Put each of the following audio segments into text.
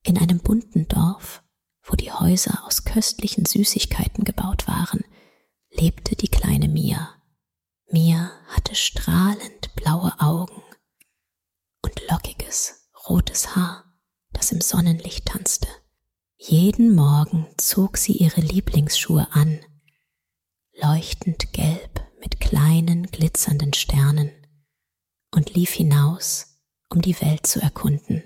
In einem bunten Dorf, wo die Häuser aus köstlichen Süßigkeiten gebaut waren, lebte die kleine Mia. Mia hatte strahlend blaue Augen und lockiges, rotes Haar, das im Sonnenlicht tanzte. Jeden Morgen zog sie ihre Lieblingsschuhe an, leuchtend gelb mit kleinen, glitzernden Sternen, und lief hinaus, um die Welt zu erkunden.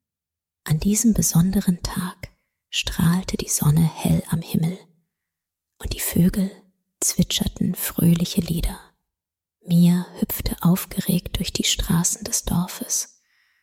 An diesem besonderen Tag strahlte die Sonne hell am Himmel und die Vögel zwitscherten fröhliche Lieder. Mia hüpfte aufgeregt durch die Straßen des Dorfes,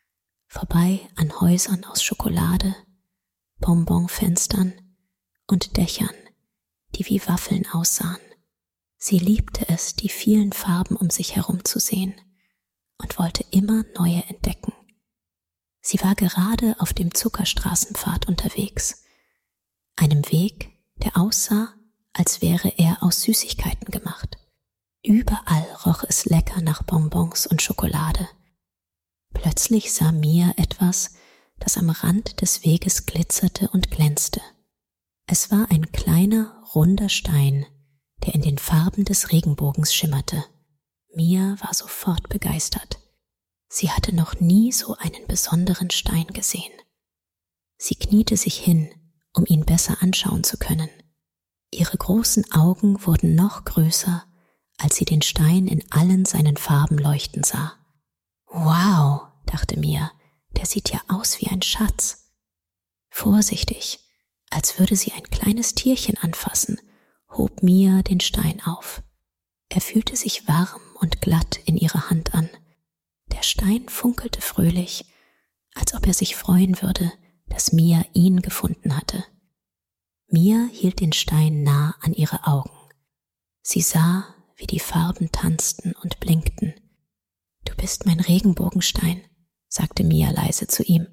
vorbei an Häusern aus Schokolade, Bonbonfenstern und Dächern, die wie Waffeln aussahen. Sie liebte es, die vielen Farben um sich herum zu sehen und wollte immer neue entdecken. Sie war gerade auf dem Zuckerstraßenpfad unterwegs, einem Weg, der aussah, als wäre er aus Süßigkeiten gemacht. Überall roch es lecker nach Bonbons und Schokolade. Plötzlich sah Mia etwas, das am Rand des Weges glitzerte und glänzte. Es war ein kleiner, runder Stein, der in den Farben des Regenbogens schimmerte. Mia war sofort begeistert. Sie hatte noch nie so einen besonderen Stein gesehen. Sie kniete sich hin, um ihn besser anschauen zu können. Ihre großen Augen wurden noch größer, als sie den Stein in allen seinen Farben leuchten sah. »Wow«, dachte Mia, »der sieht ja aus wie ein Schatz.« Vorsichtig, als würde sie ein kleines Tierchen anfassen, hob Mia den Stein auf. Er fühlte sich warm und glatt in ihrer Hand an. Der Stein funkelte fröhlich, als ob er sich freuen würde, dass Mia ihn gefunden hatte. Mia hielt den Stein nah an ihre Augen. Sie sah, wie die Farben tanzten und blinkten. »Du bist mein Regenbogenstein«, sagte Mia leise zu ihm.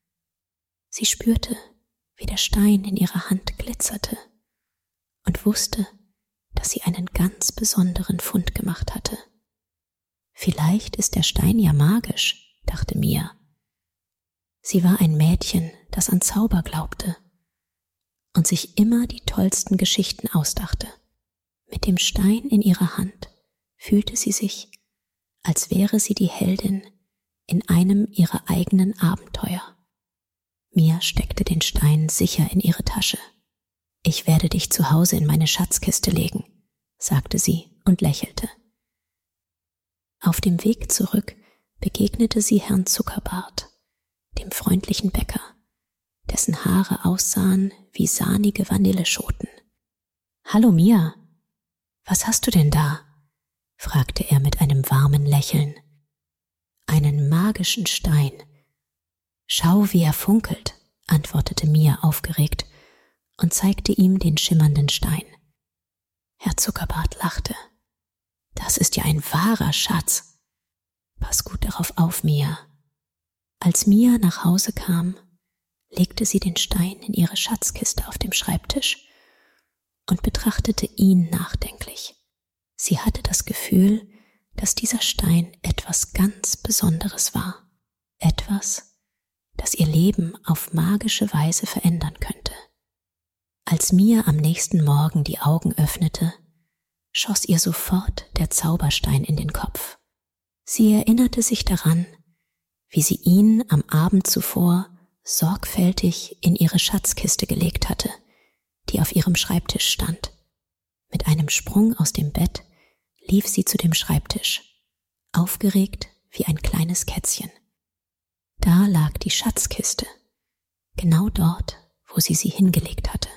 Sie spürte, wie der Stein in ihrer Hand glitzerte und wusste, dass sie einen ganz besonderen Fund gemacht hatte. Vielleicht ist der Stein ja magisch, dachte Mia. Sie war ein Mädchen, das an Zauber glaubte und sich immer die tollsten Geschichten ausdachte. Mit dem Stein in ihrer Hand fühlte sie sich, als wäre sie die Heldin in einem ihrer eigenen Abenteuer. Mia steckte den Stein sicher in ihre Tasche. »Ich werde dich zu Hause in meine Schatzkiste legen«, sagte sie und lächelte. Auf dem Weg zurück begegnete sie Herrn Zuckerbart, dem freundlichen Bäcker, dessen Haare aussahen wie sahnige Vanilleschoten. »Hallo Mia, was hast du denn da?« fragte er mit einem warmen Lächeln. »Einen magischen Stein. Schau, wie er funkelt«, antwortete Mia aufgeregt und zeigte ihm den schimmernden Stein. Herr Zuckerbart lachte. »Das ist ja ein wahrer Schatz. Pass gut darauf auf, Mia.« Als Mia nach Hause kam, legte sie den Stein in ihre Schatzkiste auf dem Schreibtisch und betrachtete ihn nachdenklich. Sie hatte das Gefühl, dass dieser Stein etwas ganz Besonderes war, etwas, das ihr Leben auf magische Weise verändern könnte. Als Mia am nächsten Morgen die Augen öffnete, schoss ihr sofort der Zauberstein in den Kopf. Sie erinnerte sich daran, wie sie ihn am Abend zuvor sorgfältig in ihre Schatzkiste gelegt hatte, die auf ihrem Schreibtisch stand. Mit einem Sprung aus dem Bett lief sie zu dem Schreibtisch, aufgeregt wie ein kleines Kätzchen. Da lag die Schatzkiste, genau dort, wo sie hingelegt hatte.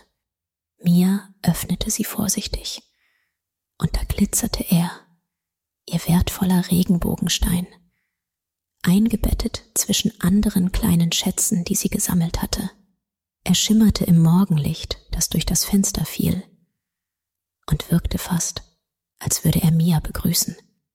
Mia öffnete sie vorsichtig, und da glitzerte er, ihr wertvoller Regenbogenstein, eingebettet zwischen anderen kleinen Schätzen, die sie gesammelt hatte. Er schimmerte im Morgenlicht, das durch das Fenster fiel, und wirkte fast, als würde er Mia begrüßen.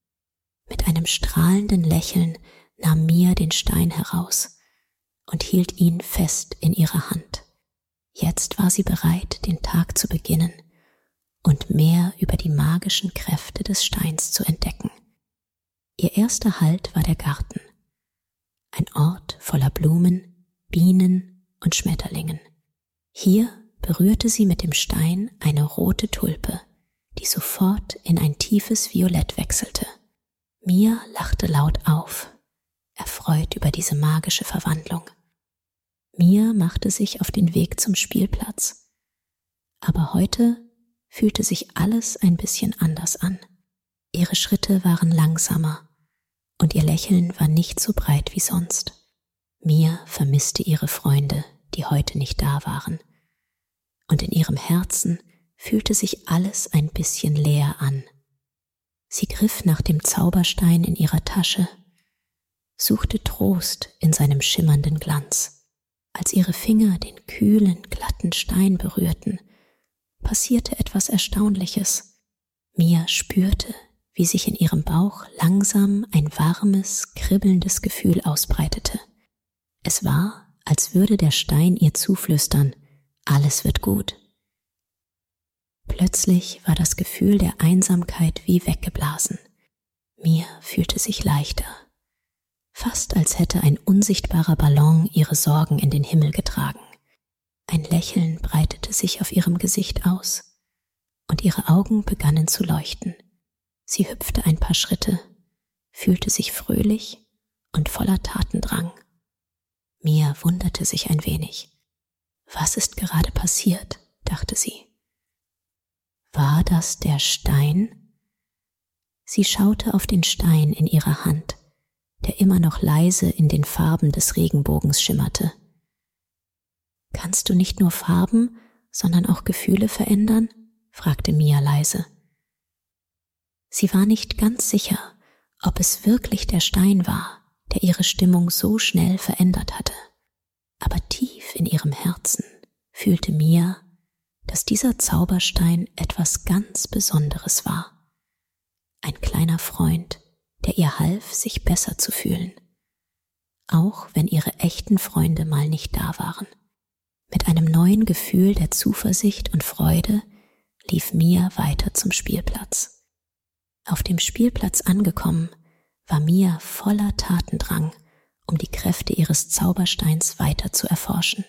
Mit einem strahlenden Lächeln nahm Mia den Stein heraus und hielt ihn fest in ihrer Hand. Jetzt war sie bereit, den Tag zu beginnen und mehr über die magischen Kräfte des Steins zu entdecken. Ihr erster Halt war der Garten, ein Ort voller Blumen, Bienen und Schmetterlingen. Hier berührte sie mit dem Stein eine rote Tulpe, die sofort in ein tiefes Violett wechselte. Mia lachte laut auf, erfreut über diese magische Verwandlung. Mia machte sich auf den Weg zum Spielplatz. Aber heute fühlte sich alles ein bisschen anders an. Ihre Schritte waren langsamer und ihr Lächeln war nicht so breit wie sonst. Mia vermisste ihre Freunde, die heute nicht da waren. Und in ihrem Herzen fühlte sich alles ein bisschen leer an. Sie griff nach dem Zauberstein in ihrer Tasche, suchte Trost in seinem schimmernden Glanz. Als ihre Finger den kühlen, glatten Stein berührten, passierte etwas Erstaunliches. Mia spürte, wie sich in ihrem Bauch langsam ein warmes, kribbelndes Gefühl ausbreitete. Es war, als würde der Stein ihr zuflüstern, alles wird gut. Plötzlich war das Gefühl der Einsamkeit wie weggeblasen. Mia fühlte sich leichter, fast als hätte ein unsichtbarer Ballon ihre Sorgen in den Himmel getragen. Ein Lächeln breitete sich auf ihrem Gesicht aus und ihre Augen begannen zu leuchten. Sie hüpfte ein paar Schritte, fühlte sich fröhlich und voller Tatendrang. Mia wunderte sich ein wenig. Was ist gerade passiert, dachte sie. War das der Stein? Sie schaute auf den Stein in ihrer Hand, der immer noch leise in den Farben des Regenbogens schimmerte. Kannst du nicht nur Farben, sondern auch Gefühle verändern? Fragte Mia leise. Sie war nicht ganz sicher, ob es wirklich der Stein war, der ihre Stimmung so schnell verändert hatte. Aber tief in ihrem Herzen fühlte Mia, dass dieser Zauberstein etwas ganz Besonderes war. Ein kleiner Freund, der ihr half, sich besser zu fühlen. Auch wenn ihre echten Freunde mal nicht da waren. Mit einem neuen Gefühl der Zuversicht und Freude lief Mia weiter zum Spielplatz. Auf dem Spielplatz angekommen, war Mia voller Tatendrang, um die Kräfte ihres Zaubersteins weiter zu erforschen.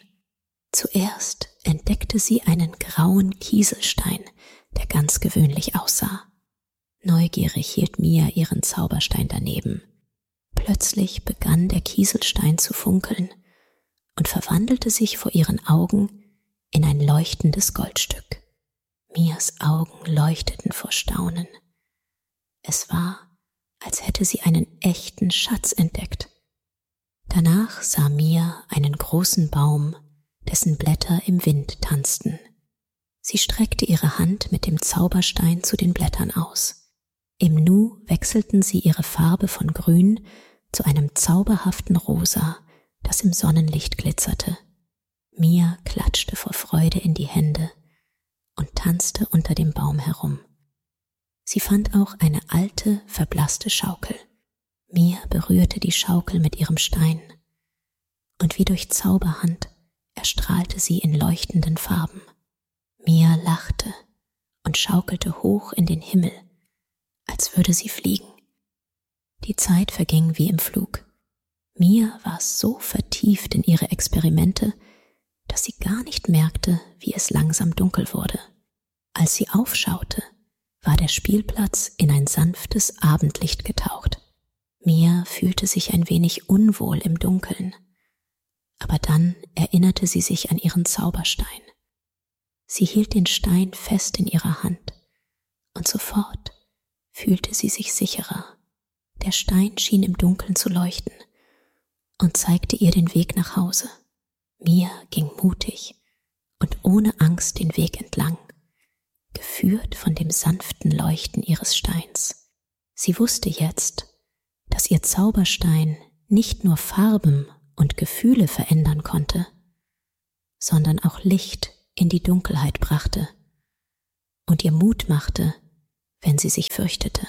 Zuerst entdeckte sie einen grauen Kieselstein, der ganz gewöhnlich aussah. Neugierig hielt Mia ihren Zauberstein daneben. Plötzlich begann der Kieselstein zu funkeln und verwandelte sich vor ihren Augen in ein leuchtendes Goldstück. Mias Augen leuchteten vor Staunen. Es war, als hätte sie einen echten Schatz entdeckt. Danach sah Mia einen großen Baum, dessen Blätter im Wind tanzten. Sie streckte ihre Hand mit dem Zauberstein zu den Blättern aus. Im Nu wechselten sie ihre Farbe von Grün zu einem zauberhaften Rosa, das im Sonnenlicht glitzerte. Mia klatschte vor Freude in die Hände und tanzte unter dem Baum herum. Sie fand auch eine alte, verblasste Schaukel. Mia berührte die Schaukel mit ihrem Stein, und wie durch Zauberhand erstrahlte sie in leuchtenden Farben. Mia lachte und schaukelte hoch in den Himmel, als würde sie fliegen. Die Zeit verging wie im Flug. Mia war so vertieft in ihre Experimente, dass sie gar nicht merkte, wie es langsam dunkel wurde. Als sie aufschaute, war der Spielplatz in ein sanftes Abendlicht getaucht. Mia fühlte sich ein wenig unwohl im Dunkeln, aber dann erinnerte sie sich an ihren Zauberstein. Sie hielt den Stein fest in ihrer Hand und sofort fühlte sie sich sicherer. Der Stein schien im Dunkeln zu leuchten und zeigte ihr den Weg nach Hause. Mia ging mutig und ohne Angst den Weg entlang, geführt von dem sanften Leuchten ihres Steins. Sie wusste jetzt, dass ihr Zauberstein nicht nur Farben und Gefühle verändern konnte, sondern auch Licht in die Dunkelheit brachte und ihr Mut machte, wenn sie sich fürchtete.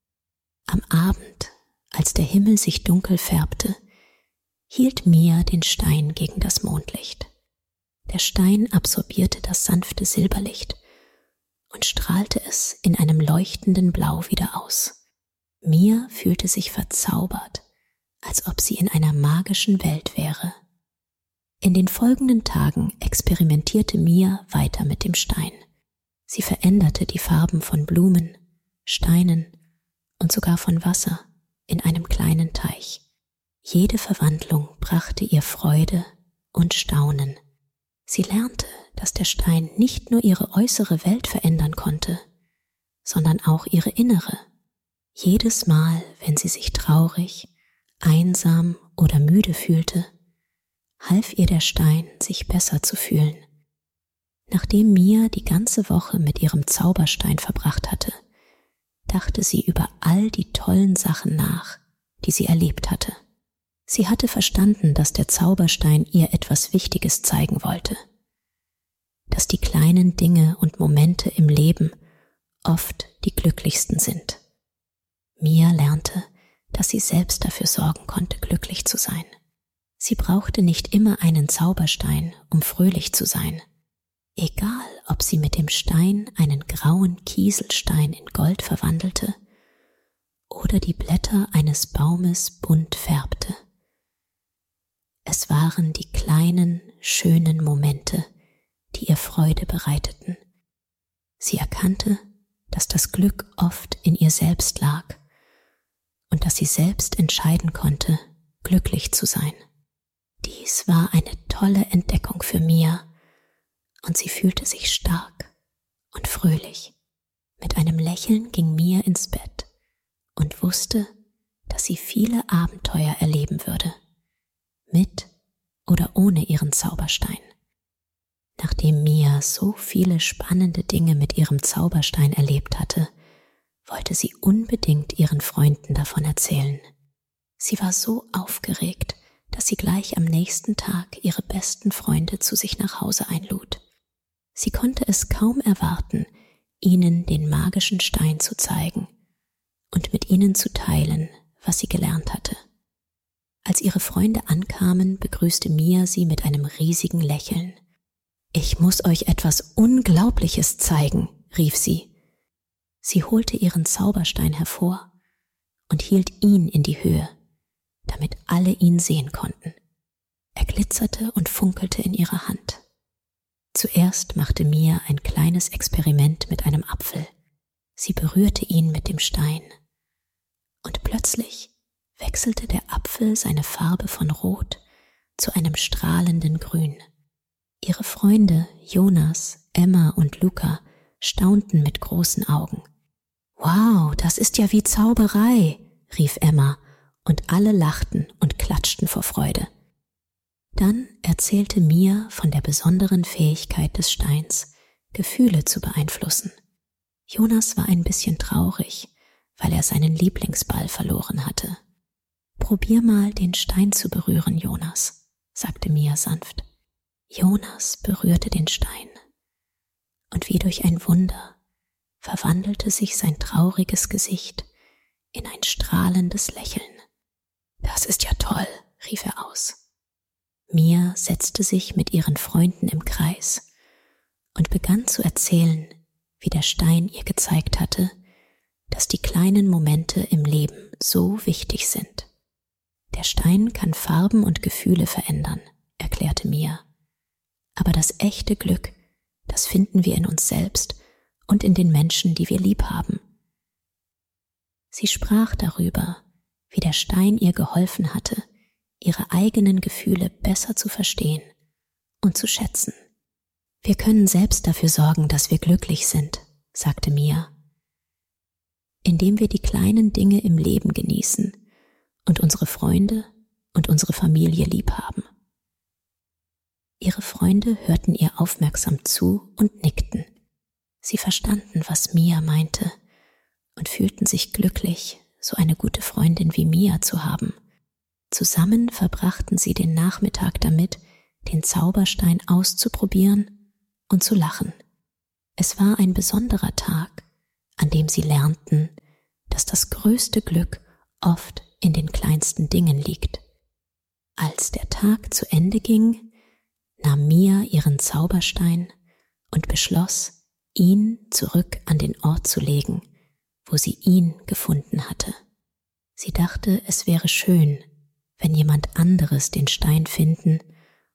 Am Abend, als der Himmel sich dunkel färbte, hielt Mia den Stein gegen das Mondlicht. Der Stein absorbierte das sanfte Silberlicht und strahlte es in einem leuchtenden Blau wieder aus. Mia fühlte sich verzaubert, als ob sie in einer magischen Welt wäre. In den folgenden Tagen experimentierte Mia weiter mit dem Stein. Sie veränderte die Farben von Blumen, Steinen und sogar von Wasser in einem kleinen Teich. Jede Verwandlung brachte ihr Freude und Staunen. Sie lernte, dass der Stein nicht nur ihre äußere Welt verändern konnte, sondern auch ihre innere. Jedes Mal, wenn sie sich traurig, einsam oder müde fühlte, half ihr der Stein, sich besser zu fühlen. Nachdem Mia die ganze Woche mit ihrem Zauberstein verbracht hatte, dachte sie über all die tollen Sachen nach, die sie erlebt hatte. Sie hatte verstanden, dass der Zauberstein ihr etwas Wichtiges zeigen wollte, dass die kleinen Dinge und Momente im Leben oft die glücklichsten sind. Mia lernte, dass sie selbst dafür sorgen konnte, glücklich zu sein. Sie brauchte nicht immer einen Zauberstein, um fröhlich zu sein. Egal, ob sie mit dem Stein einen grauen Kieselstein in Gold verwandelte oder die Blätter eines Baumes bunt färbte. Es waren die kleinen, schönen Momente, die ihr Freude bereiteten. Sie erkannte, dass das Glück oft in ihr selbst lag und dass sie selbst entscheiden konnte, glücklich zu sein. Dies war eine tolle Entdeckung für Mia und sie fühlte sich stark und fröhlich. Mit einem Lächeln ging Mia ins Bett und wusste, dass sie viele Abenteuer erleben würde, mit oder ohne ihren Zauberstein. Nachdem Mia so viele spannende Dinge mit ihrem Zauberstein erlebt hatte, wollte sie unbedingt ihren Freunden davon erzählen. Sie war so aufgeregt, dass sie gleich am nächsten Tag ihre besten Freunde zu sich nach Hause einlud. Sie konnte es kaum erwarten, ihnen den magischen Stein zu zeigen und mit ihnen zu teilen, was sie gelernt hatte. Als ihre Freunde ankamen, begrüßte Mia sie mit einem riesigen Lächeln. »Ich muss euch etwas Unglaubliches zeigen«, rief sie. Sie holte ihren Zauberstein hervor und hielt ihn in die Höhe, damit alle ihn sehen konnten. Er glitzerte und funkelte in ihrer Hand. Zuerst machte Mia ein kleines Experiment mit einem Apfel. Sie berührte ihn mit dem Stein. Und plötzlich wechselte der Apfel seine Farbe von Rot zu einem strahlenden Grün. Ihre Freunde Jonas, Emma und Luca staunten mit großen Augen. »Wow, das ist ja wie Zauberei«, rief Emma, und alle lachten und klatschten vor Freude. Dann erzählte Mia von der besonderen Fähigkeit des Steins, Gefühle zu beeinflussen. Jonas war ein bisschen traurig, weil er seinen Lieblingsball verloren hatte. »Probier mal, den Stein zu berühren, Jonas«, sagte Mia sanft. Jonas berührte den Stein, und wie durch ein Wunder verwandelte sich sein trauriges Gesicht in ein strahlendes Lächeln. »Das ist ja toll«, rief er aus. Mia setzte sich mit ihren Freunden im Kreis und begann zu erzählen, wie der Stein ihr gezeigt hatte, dass die kleinen Momente im Leben so wichtig sind. Der Stein kann Farben und Gefühle verändern, erklärte Mia. Aber das echte Glück, das finden wir in uns selbst und in den Menschen, die wir lieb haben. Sie sprach darüber, wie der Stein ihr geholfen hatte, ihre eigenen Gefühle besser zu verstehen und zu schätzen. Wir können selbst dafür sorgen, dass wir glücklich sind, sagte Mia, indem wir die kleinen Dinge im Leben genießen und unsere Freunde und unsere Familie lieb haben. Ihre Freunde hörten ihr aufmerksam zu und nickten. Sie verstanden, was Mia meinte und fühlten sich glücklich, so eine gute Freundin wie Mia zu haben. Zusammen verbrachten sie den Nachmittag damit, den Zauberstein auszuprobieren und zu lachen. Es war ein besonderer Tag, an dem sie lernten, dass das größte Glück oft in den kleinsten Dingen liegt. Als der Tag zu Ende ging, nahm Mia ihren Zauberstein und beschloss, ihn zurück an den Ort zu legen, wo sie ihn gefunden hatte. Sie dachte, es wäre schön, wenn jemand anderes den Stein finden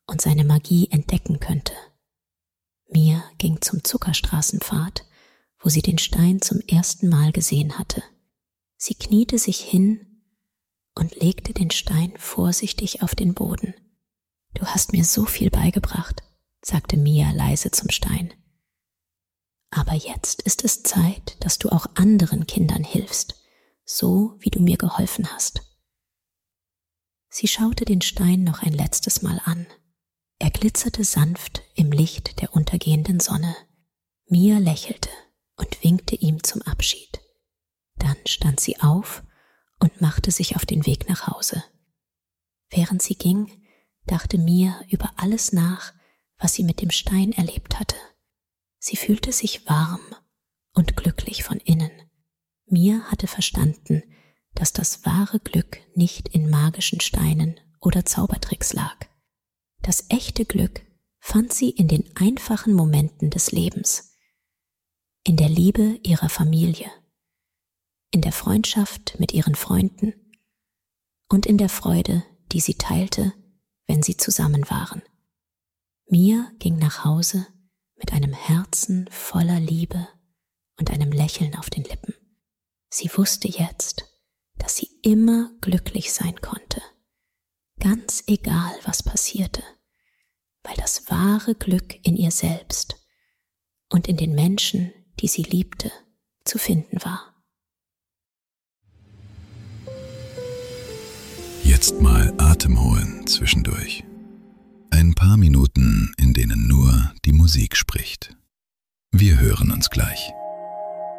und seine Magie entdecken könnte. Mia ging zum Zuckerstraßenpfad, wo sie den Stein zum ersten Mal gesehen hatte. Sie kniete sich hin und legte den Stein vorsichtig auf den Boden. »Du hast mir so viel beigebracht«, sagte Mia leise zum Stein. »Aber jetzt ist es Zeit, dass du auch anderen Kindern hilfst, so wie du mir geholfen hast.« Sie schaute den Stein noch ein letztes Mal an. Er glitzerte sanft im Licht der untergehenden Sonne. Mia lächelte und winkte ihm zum Abschied. Dann stand sie auf und machte sich auf den Weg nach Hause. Während sie ging, dachte Mia über alles nach, was sie mit dem Stein erlebt hatte. Sie fühlte sich warm und glücklich von innen. Mia hatte verstanden, dass das wahre Glück nicht in magischen Steinen oder Zaubertricks lag. Das echte Glück fand sie in den einfachen Momenten des Lebens, in der Liebe ihrer Familie, in der Freundschaft mit ihren Freunden und in der Freude, die sie teilte, wenn sie zusammen waren. Mia ging nach Hause mit einem Herzen voller Liebe und einem Lächeln auf den Lippen. Sie wusste jetzt, dass sie immer glücklich sein konnte, ganz egal, was passierte, weil das wahre Glück in ihr selbst und in den Menschen, die sie liebte, zu finden war. Jetzt mal Atem holen zwischendurch. Ein paar Minuten, in denen nur die Musik spricht. Wir hören uns gleich.